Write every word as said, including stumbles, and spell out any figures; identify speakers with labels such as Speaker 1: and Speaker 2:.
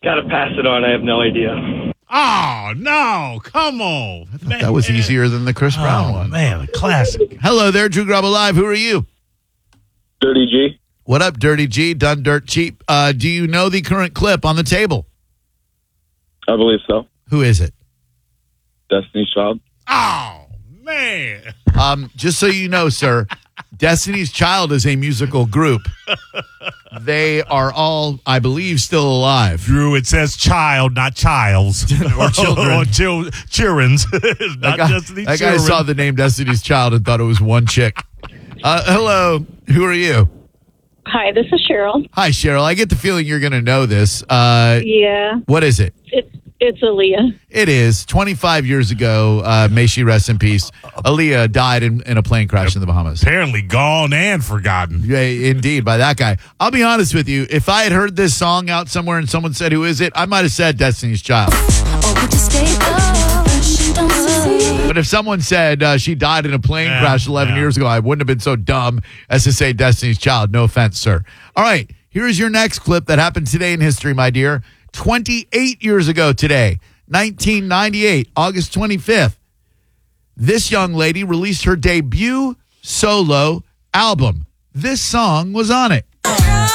Speaker 1: Gotta pass it on. I have no idea.
Speaker 2: Oh, no. Come on. Man.
Speaker 3: That was easier than the Chris Brown
Speaker 2: oh,
Speaker 3: one.
Speaker 2: man, a classic.
Speaker 3: Hello there, Drew Garabo Live. Who are you?
Speaker 1: Dirty G.
Speaker 3: What up, Dirty G? Done dirt cheap. Uh, do you know the current clip on the table?
Speaker 1: I believe so.
Speaker 3: Who is it?
Speaker 1: Destiny's Child.
Speaker 2: Oh, man.
Speaker 3: Um, just so you know, sir, Destiny's Child is a musical group. They are all, I believe, still alive.
Speaker 2: Drew, it says child, not childs.
Speaker 3: Or children.
Speaker 2: or chil- children's. not
Speaker 3: That guy,
Speaker 2: Destiny's
Speaker 3: that guy
Speaker 2: children.
Speaker 3: saw the name Destiny's Child and thought it was one chick. Uh, hello, who are you?
Speaker 4: Hi, this is Cheryl.
Speaker 3: Hi, Cheryl. I get the feeling you're going to know this. Uh,
Speaker 4: Yeah,
Speaker 3: what is it?
Speaker 4: it's it's Aaliyah.
Speaker 3: It is. twenty-five years ago, uh, may she rest in peace, Aaliyah died in, in a plane crash in the Bahamas.
Speaker 2: Apparently gone and forgotten.
Speaker 3: Yeah, indeed, by that guy. I'll be honest with you. If I had heard this song out somewhere and someone said, who is it? I might have said Destiny's Child. But if someone said uh, she died in a plane
Speaker 2: Yeah,
Speaker 3: crash eleven
Speaker 2: yeah.
Speaker 3: years ago, I wouldn't have been so dumb as to say Destiny's Child. No offense, sir. All right, here's your next clip that happened today in history, my dear. twenty-eight years ago today, nineteen ninety-eight, August twenty-fifth, this young lady released her debut solo album. This song was on it.